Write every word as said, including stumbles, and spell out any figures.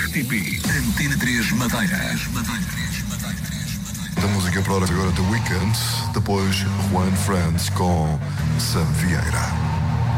R T P Antena três Madeira. Da música para agora The Weeknd, depois Juan Franz com Sam Vieira.